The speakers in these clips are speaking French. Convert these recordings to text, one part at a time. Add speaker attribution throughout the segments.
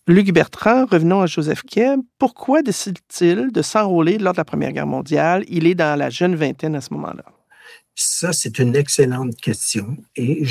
Speaker 1: Luc Bertrand, revenons à Joseph Keb. Pourquoi décide-t-il de s'enrôler lors de la Première Guerre mondiale? Il est dans la jeune vingtaine à ce moment-là.
Speaker 2: Ça, c'est une excellente question et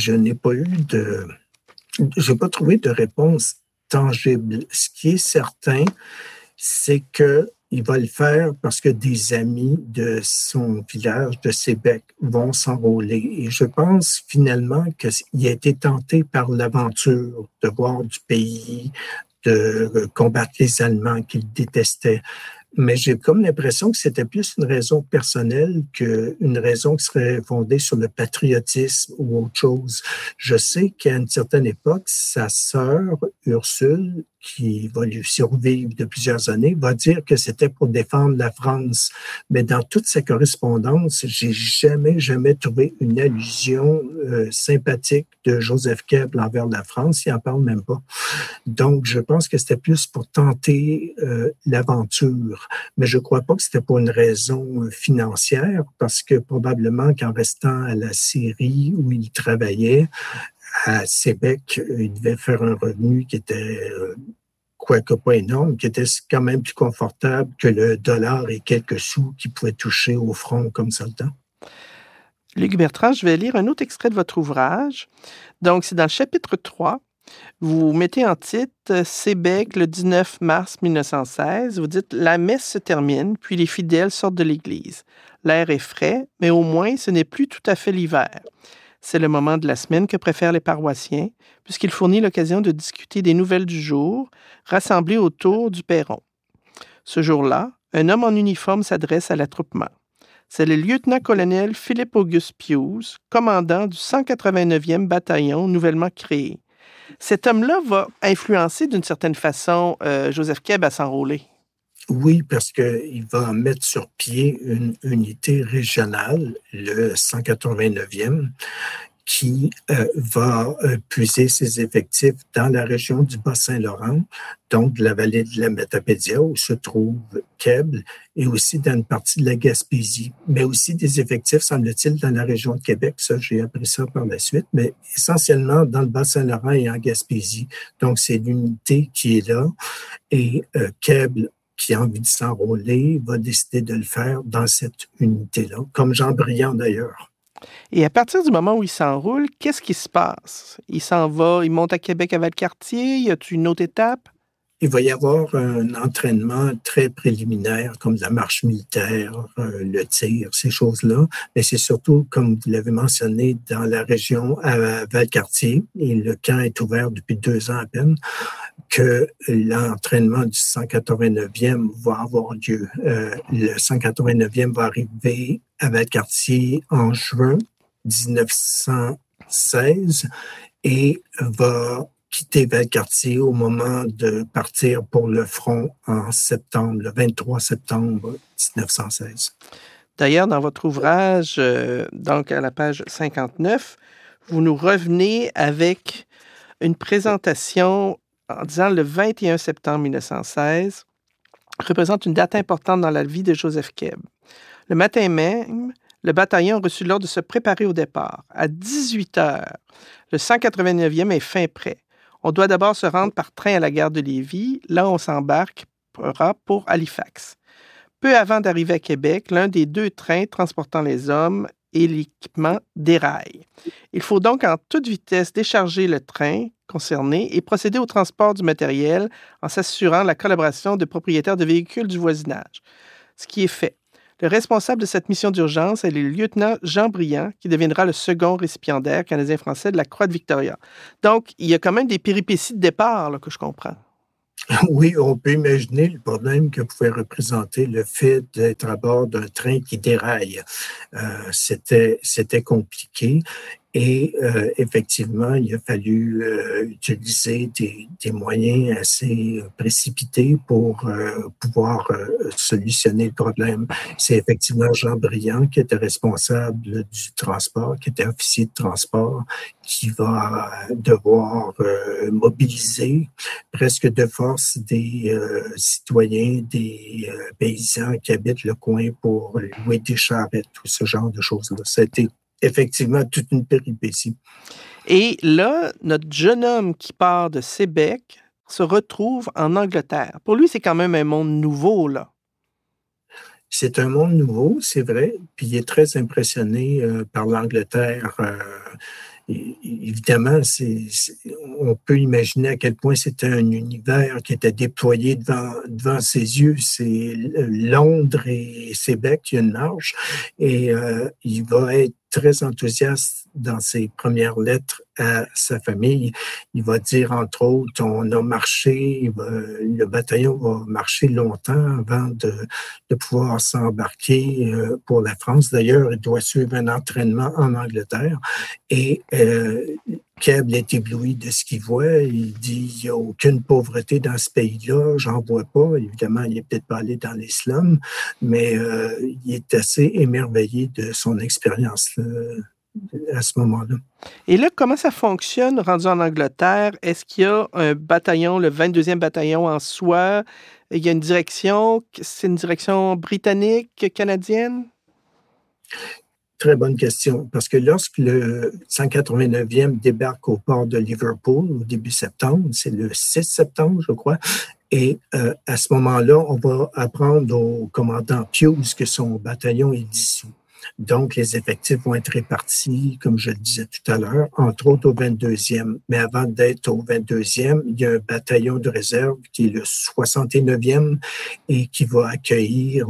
Speaker 2: j'ai pas trouvé de réponse tangible. Ce qui est certain, c'est que il va le faire parce que des amis de son village, de Sébec, vont s'enrôler. Et je pense finalement qu'il a été tenté par l'aventure de voir du pays, de combattre les Allemands qu'il détestait. Mais j'ai comme l'impression que c'était plus une raison personnelle qu'une raison qui serait fondée sur le patriotisme ou autre chose. Je sais qu'à une certaine époque, sa sœur, Ursule, qui va lui survivre de plusieurs années, va dire que c'était pour défendre la France. Mais dans toute sa correspondance, j'ai jamais trouvé une allusion sympathique de Joseph Keb envers la France. Il en parle même pas. Donc, je pense que c'était plus pour tenter l'aventure. Mais je ne crois pas que c'était pour une raison financière, parce que probablement qu'en restant à la Syrie où il travaillait, à Sébec, il devait faire un revenu qui était, quoique pas énorme, qui était quand même plus confortable que le dollar et quelques sous qu'il pouvait toucher au front comme soldat.
Speaker 1: Luc Bertrand, je vais lire un autre extrait de votre ouvrage. Donc, c'est dans le chapitre 3. Vous mettez en titre Sébec le 19 mars 1916. Vous dites « La messe se termine, puis les fidèles sortent de l'église. L'air est frais, mais au moins ce n'est plus tout à fait l'hiver. C'est le moment de la semaine que préfèrent les paroissiens, puisqu'il fournit l'occasion de discuter des nouvelles du jour, rassemblés autour du perron. Ce jour-là, un homme en uniforme s'adresse à l'attroupement. C'est le lieutenant-colonel Philippe-Auguste Pius, commandant du 189e bataillon nouvellement créé. Cet homme-là va influencer d'une certaine façon Joseph Keb à s'enrôler.
Speaker 2: Oui, parce qu'il va mettre sur pied une unité régionale, le 189e, qui va puiser ses effectifs dans la région du Bas-Saint-Laurent, donc de la vallée de la Matapédia, où se trouve Keb, et aussi dans une partie de la Gaspésie, mais aussi des effectifs, semble-t-il, dans la région de Québec. Ça, j'ai appris ça par la suite, mais essentiellement dans le Bas-Saint-Laurent et en Gaspésie. Donc, c'est l'unité qui est là, et Keb, qui a envie de s'enrôler, va décider de le faire dans cette unité-là, comme Jean Briand d'ailleurs.
Speaker 1: Et à partir du moment où il s'enroule, qu'est-ce qui se passe? Il s'en va, il monte à Québec à Valcartier, y a-t-il une autre étape?
Speaker 2: Il va y avoir un entraînement très préliminaire, comme la marche militaire, le tir, ces choses-là. Mais c'est surtout, comme vous l'avez mentionné, dans la région à Valcartier, et le camp est ouvert depuis 2 ans à peine, que l'entraînement du 189e va avoir lieu. Le 189e va arriver à Valcartier en juin 1916 et va quitter Valcartier au moment de partir pour le front en septembre, le 23 septembre 1916.
Speaker 1: D'ailleurs, dans votre ouvrage, donc à la page 59, vous nous revenez avec une présentation en disant le 21 septembre 1916 représente une date importante dans la vie de Joseph Keb. Le matin même, le bataillon a reçu l'ordre de se préparer au départ. À 18 heures, le 189e est fin prêt. On doit d'abord se rendre par train à la gare de Lévis. Là, on s'embarquera pour Halifax. Peu avant d'arriver à Québec, l'un des 2 trains transportant les hommes et l'équipement déraille. Il faut donc en toute vitesse décharger le train concerné et procéder au transport du matériel en s'assurant la collaboration de propriétaires de véhicules du voisinage. Ce qui est fait. Le responsable de cette mission d'urgence est le lieutenant Jean Briand, qui deviendra le second récipiendaire canadien-français de la Croix de Victoria. Donc, il y a quand même des péripéties de départ là, que je comprends.
Speaker 2: Oui, on peut imaginer le problème que pouvait représenter le fait d'être à bord d'un train qui déraille. C'était compliqué. Et effectivement, il a fallu utiliser des moyens assez précipités pour pouvoir solutionner le problème. C'est effectivement Jean Briand qui était responsable du transport, qui était officier de transport, qui va devoir mobiliser presque de force des citoyens, des paysans qui habitent le coin pour louer des charrettes, tout ce genre de choses-là. Ça a été effectivement toute une péripétie.
Speaker 1: Et là, notre jeune homme qui part de Sébec se retrouve en Angleterre. Pour lui, c'est quand même un monde nouveau, là.
Speaker 2: C'est un monde nouveau, c'est vrai, puis il est très impressionné par l'Angleterre. Évidemment, on peut imaginer à quel point c'était un univers qui était déployé devant ses yeux. C'est Londres et Québec, il y a une marche, et il va être très enthousiaste dans ses premières lettres à sa famille. Il va dire, entre autres, on a marché, le bataillon va marcher longtemps avant de pouvoir s'embarquer pour la France. D'ailleurs, il doit suivre un entraînement en Angleterre. Et Keble est ébloui de ce qu'il voit. Il dit, il n'y a aucune pauvreté dans ce pays-là, j'en vois pas. Évidemment, il n'est peut-être pas allé dans les slums, mais il est assez émerveillé de son expérience à ce moment-là.
Speaker 1: Et là, comment ça fonctionne rendu en Angleterre? Est-ce qu'il y a un bataillon, le 22e bataillon en soi? Il y a une direction? C'est une direction britannique, canadienne?
Speaker 2: Très bonne question, parce que lorsque le 189e débarque au port de Liverpool au début septembre, c'est le 6 septembre, je crois, et à ce moment-là, on va apprendre au commandant Hughes que son bataillon est dissous. Donc, les effectifs vont être répartis, comme je le disais tout à l'heure, entre autres au 22e. Mais avant d'être au 22e, il y a un bataillon de réserve qui est le 69e et qui va accueillir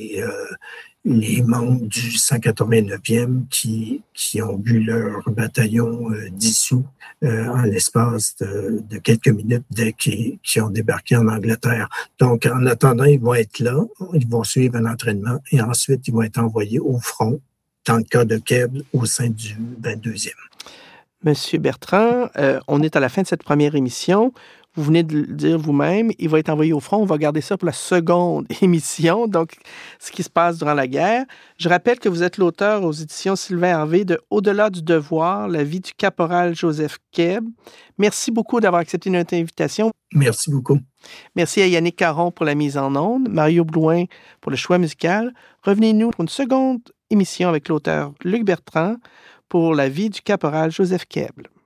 Speaker 2: les membres du 189e qui ont vu leur bataillon dissous en l'espace de quelques minutes dès qu'ils ont débarqué en Angleterre. Donc, en attendant, ils vont être là, ils vont suivre un entraînement et ensuite, ils vont être envoyés au front, dans le cas de Keble, au sein du 22e.
Speaker 1: Monsieur Bertrand, on est à la fin de cette première émission. Vous venez de le dire vous-même, il va être envoyé au front. On va garder ça pour la seconde émission, donc ce qui se passe durant la guerre. Je rappelle que vous êtes l'auteur aux éditions Sylvain Hervé de Au-delà du devoir, la vie du caporal Joseph Keble. Merci beaucoup d'avoir accepté notre invitation.
Speaker 2: Merci beaucoup.
Speaker 1: Merci à Yannick Caron pour la mise en onde, Mario Blouin pour le choix musical. Revenez-nous pour une seconde émission avec l'auteur Luc Bertrand pour la vie du caporal Joseph Keble.